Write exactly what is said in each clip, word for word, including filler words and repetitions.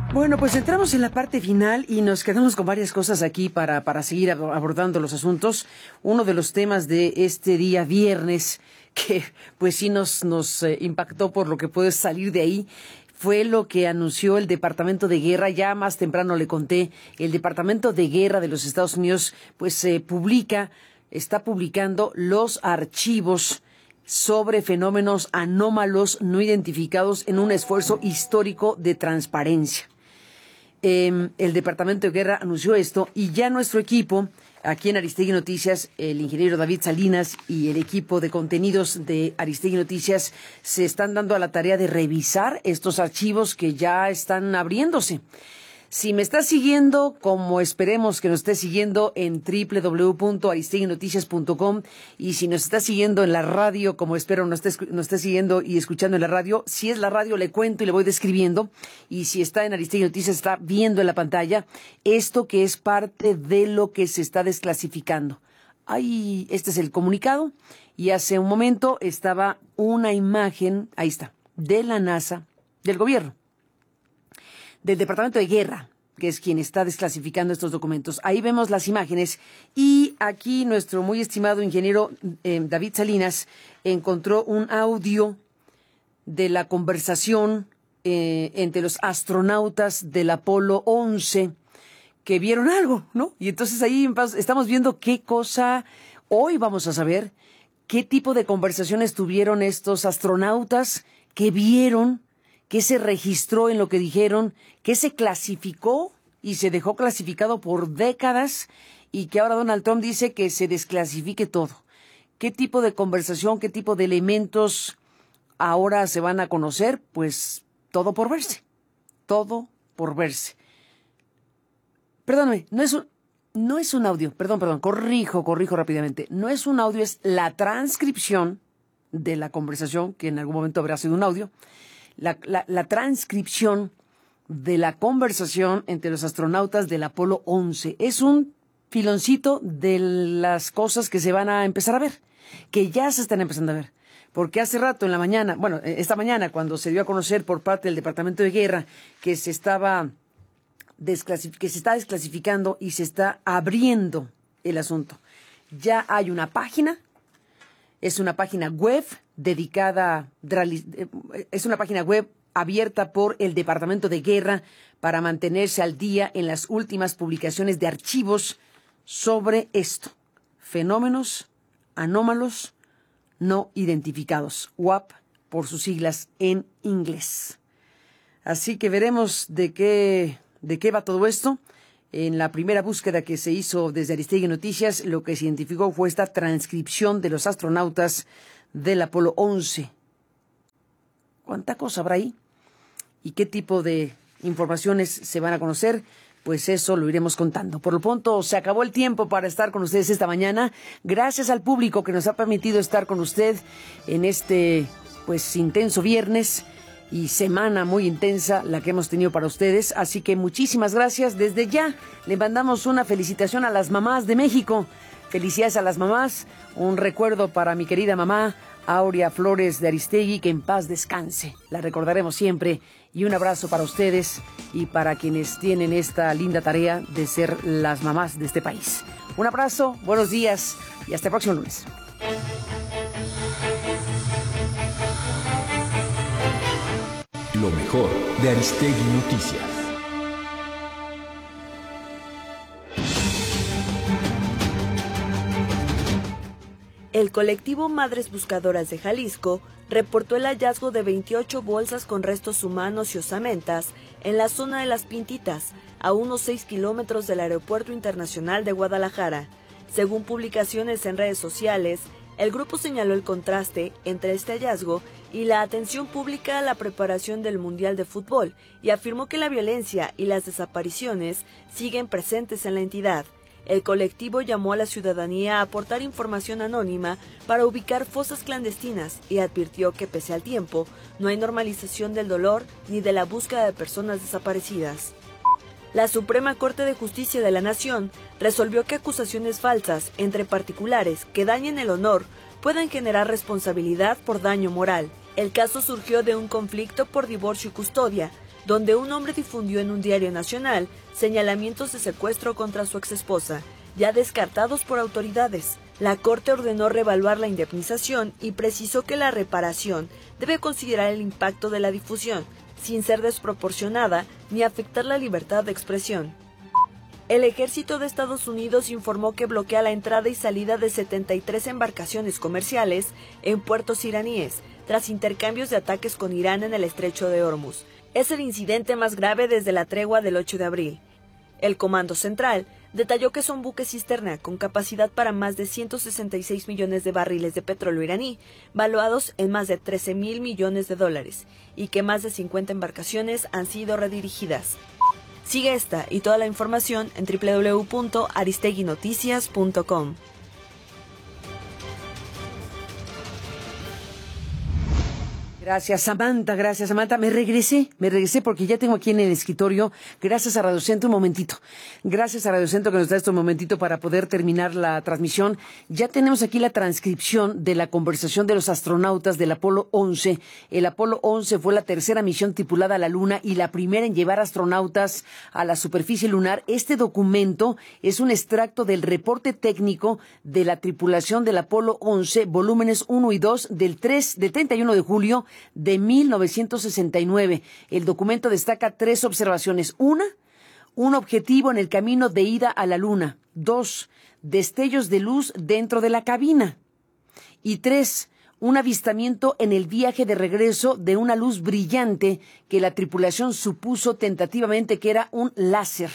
Bueno, pues entramos en la parte final y nos quedamos con varias cosas aquí para, para seguir abordando los asuntos. Uno de los temas de este día viernes, que pues sí nos, nos eh, impactó por lo que puede salir de ahí, fue lo que anunció el Departamento de Guerra. Ya más temprano le conté, el Departamento de Guerra de los Estados Unidos pues eh, publica, está publicando los archivos sobre fenómenos anómalos no identificados en un esfuerzo histórico de transparencia. Eh, el Departamento de Guerra anunció esto y ya nuestro equipo, aquí en Aristegui Noticias, el ingeniero David Salinas y el equipo de contenidos de Aristegui Noticias se están dando a la tarea de revisar estos archivos que ya están abriéndose. Si me estás siguiendo, como esperemos que nos estés siguiendo en doble u doble u doble u punto aristegui noticias punto com, y si nos estás siguiendo en la radio, como espero nos estés, nos estés siguiendo y escuchando en la radio, si es la radio le cuento y le voy describiendo, y si está en Aristegui Noticias está viendo en la pantalla esto que es parte de lo que se está desclasificando. Ahí, este es el comunicado, y hace un momento estaba una imagen, ahí está, de la NASA, del gobierno, del Departamento de Guerra, que es quien está desclasificando estos documentos. Ahí vemos las imágenes y aquí nuestro muy estimado ingeniero eh, David Salinas encontró un audio de la conversación eh, entre los astronautas del Apolo once que vieron algo, ¿no? Y entonces ahí estamos viendo qué cosa hoy vamos a saber, qué tipo de conversaciones tuvieron estos astronautas, qué vieron, qué se registró en lo que dijeron, qué se clasificó y se dejó clasificado por décadas y que ahora Donald Trump dice que se desclasifique todo. ¿Qué tipo de conversación, qué tipo de elementos ahora se van a conocer? Pues todo por verse, todo por verse. Perdóname, no es un, no es un audio, perdón, perdón, corrijo, corrijo rápidamente. No es un audio, es la transcripción de la conversación, que en algún momento habrá sido un audio. La, la, la transcripción de la conversación entre los astronautas del Apolo once. Es un filoncito de las cosas que se van a empezar a ver, que ya se están empezando a ver. Porque hace rato en la mañana, bueno, esta mañana cuando se dio a conocer por parte del Departamento de Guerra que se estaba desclasif- que se está desclasificando y se está abriendo el asunto. Ya hay una página. Es una página web dedicada, es una página web abierta por el Departamento de Guerra para mantenerse al día en las últimas publicaciones de archivos sobre esto. Fenómenos anómalos no identificados, U A P por sus siglas en inglés. Así que veremos de qué, de qué va todo esto. En la primera búsqueda que se hizo desde Aristegui Noticias, lo que se identificó fue esta transcripción de los astronautas del Apolo once. ¿Cuánta cosa habrá ahí? ¿Y qué tipo de informaciones se van a conocer? Pues eso lo iremos contando. Por lo pronto, se acabó el tiempo para estar con ustedes esta mañana. Gracias al público que nos ha permitido estar con usted en este, pues, intenso viernes y semana muy intensa la que hemos tenido para ustedes. Así que muchísimas gracias. Desde ya le mandamos una felicitación a las mamás de México. Felicidades a las mamás. Un recuerdo para mi querida mamá, Aurea Flores de Aristegui, que en paz descanse. La recordaremos siempre. Y un abrazo para ustedes y para quienes tienen esta linda tarea de ser las mamás de este país. Un abrazo, buenos días y hasta el próximo lunes. Lo mejor de Aristegui Noticias. El colectivo Madres Buscadoras de Jalisco reportó el hallazgo de veintiocho bolsas con restos humanos y osamentas en la zona de Las Pintitas, a unos seis kilómetros del Aeropuerto Internacional de Guadalajara. Según publicaciones en redes sociales, el grupo señaló el contraste entre este hallazgo y la atención pública a la preparación del Mundial de Fútbol y afirmó que la violencia y las desapariciones siguen presentes en la entidad. El colectivo llamó a la ciudadanía a aportar información anónima para ubicar fosas clandestinas y advirtió que pese al tiempo, no hay normalización del dolor ni de la búsqueda de personas desaparecidas. La Suprema Corte de Justicia de la Nación resolvió que acusaciones falsas entre particulares que dañen el honor pueden generar responsabilidad por daño moral. El caso surgió de un conflicto por divorcio y custodia, donde un hombre difundió en un diario nacional señalamientos de secuestro contra su exesposa, ya descartados por autoridades. La Corte ordenó reevaluar la indemnización y precisó que la reparación debe considerar el impacto de la difusión, sin ser desproporcionada ni afectar la libertad de expresión. El ejército de Estados Unidos informó que bloquea la entrada y salida de setenta y tres embarcaciones comerciales en puertos iraníes, tras intercambios de ataques con Irán en el estrecho de Hormuz. Es el incidente más grave desde la tregua del ocho de abril. El Comando Central detalló que son buques cisterna con capacidad para más de ciento sesenta y seis millones de barriles de petróleo iraní, valuados en más de trece mil millones de dólares, y que más de cincuenta embarcaciones han sido redirigidas. Sigue esta y toda la información en doble u doble u doble u punto aristegui noticias punto com. Gracias, Samantha, gracias, Samantha. Me regresé, me regresé porque ya tengo aquí en el escritorio, gracias a Radio Centro, un momentito. Gracias a Radio Centro que nos da este momentito para poder terminar la transmisión. Ya tenemos aquí la transcripción de la conversación de los astronautas del Apolo once. El Apolo once fue la tercera misión tripulada a la Luna y la primera en llevar astronautas a la superficie lunar. Este documento es un extracto del reporte técnico de la tripulación del Apolo once, volúmenes uno y dos, del, tres, del treinta y uno de julio de mil novecientos sesenta y nueve. El documento destaca tres observaciones. Una, un objetivo en el camino de ida a la Luna. Dos, destellos de luz dentro de la cabina. Y tres, un avistamiento en el viaje de regreso de una luz brillante que la tripulación supuso tentativamente que era un láser.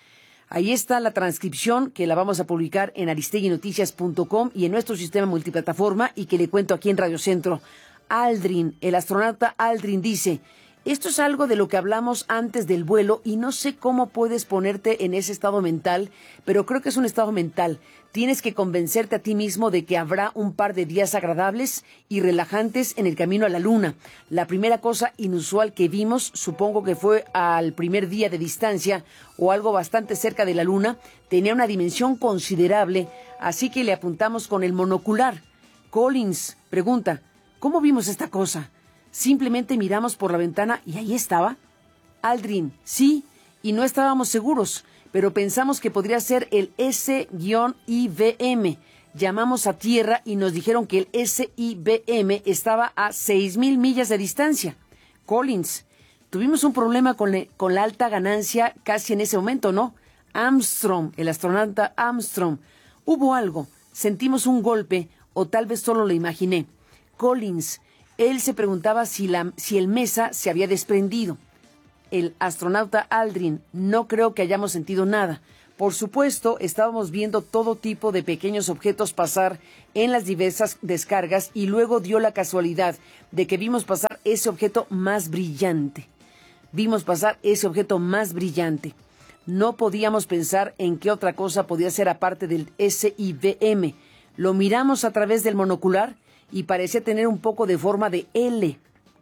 Ahí está la transcripción que la vamos a publicar en aristegui noticias punto com y en nuestro sistema multiplataforma y que le cuento aquí en Radio Centro. Aldrin, el astronauta Aldrin dice, esto es algo de lo que hablamos antes del vuelo y no sé cómo puedes ponerte en ese estado mental, pero creo que es un estado mental. Tienes que convencerte a ti mismo de que habrá un par de días agradables y relajantes en el camino a la Luna. La primera cosa inusual que vimos, supongo que fue al primer día de distancia o algo bastante cerca de la Luna, tenía una dimensión considerable, así que le apuntamos con el monocular. Collins pregunta, ¿cómo vimos esta cosa? Simplemente miramos por la ventana y ahí estaba. Aldrin, sí, y no estábamos seguros, pero pensamos que podría ser el S I B M. Llamamos a tierra y nos dijeron que el S I B M estaba a seis mil millas de distancia. Collins, tuvimos un problema con, le, con la alta ganancia casi en ese momento, ¿no? Armstrong, el astronauta Armstrong. Hubo algo, sentimos un golpe o tal vez solo lo imaginé. Collins, él se preguntaba si, la, si el Mesa se había desprendido. El astronauta Aldrin, no creo que hayamos sentido nada. Por supuesto, estábamos viendo todo tipo de pequeños objetos pasar en las diversas descargas y luego dio la casualidad de que vimos pasar ese objeto más brillante. Vimos pasar ese objeto más brillante. No podíamos pensar en qué otra cosa podía ser aparte del S I B M. Lo miramos a través del monocular y parecía tener un poco de forma de L.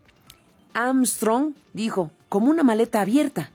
Armstrong dijo, como una maleta abierta.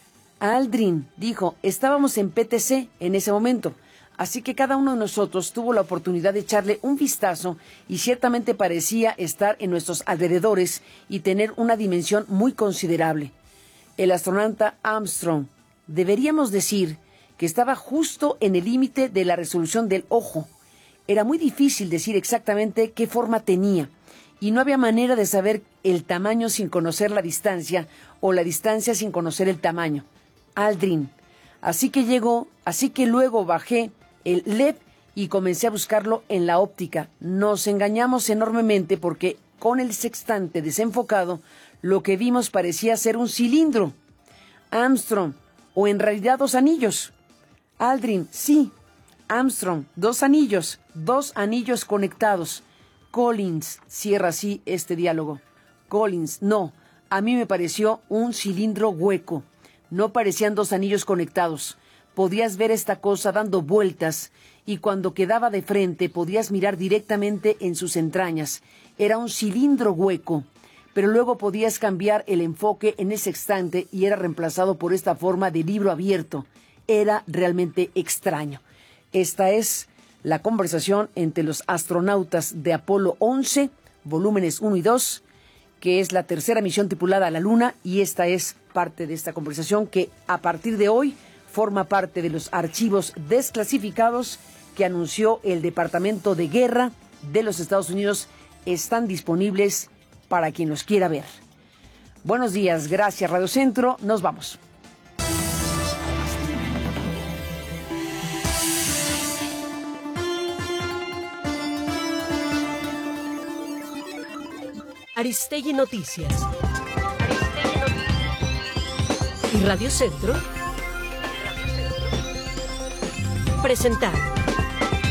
Aldrin dijo, estábamos en P T C en ese momento, así que cada uno de nosotros tuvo la oportunidad de echarle un vistazo y ciertamente parecía estar en nuestros alrededores y tener una dimensión muy considerable. El astronauta Armstrong, deberíamos decir que estaba justo en el límite de la resolución del ojo. Era muy difícil decir exactamente qué forma tenía y no había manera de saber el tamaño sin conocer la distancia o la distancia sin conocer el tamaño. Aldrin. Así que llegó, así que luego bajé el L E D y comencé a buscarlo en la óptica. Nos engañamos enormemente porque con el sextante desenfocado lo que vimos parecía ser un cilindro. Armstrong, o en realidad dos anillos. Aldrin, sí. Armstrong, dos anillos, dos anillos conectados. Collins, cierra así este diálogo. Collins, no, a mí me pareció un cilindro hueco. No parecían dos anillos conectados. Podías ver esta cosa dando vueltas y cuando quedaba de frente podías mirar directamente en sus entrañas. Era un cilindro hueco, pero luego podías cambiar el enfoque en ese instante y era reemplazado por esta forma de libro abierto. Era realmente extraño. Esta es la conversación entre los astronautas de Apolo once, volúmenes uno y dos, que es la tercera misión tripulada a la Luna, y esta es parte de esta conversación que a partir de hoy forma parte de los archivos desclasificados que anunció el Departamento de Guerra de los Estados Unidos. Están disponibles para quien los quiera ver. Buenos días, gracias Radio Centro, nos vamos. Aristegui Noticias. Aristegui Noticias. Y Radio Centro presentaron.